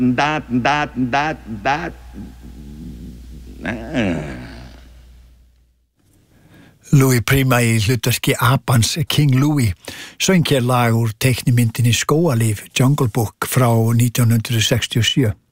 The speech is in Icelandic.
Louis Prima í hlutverki apans King Louis söng hér lag úr teiknimyndinni Skógarlíf Jungle Book frá 1967.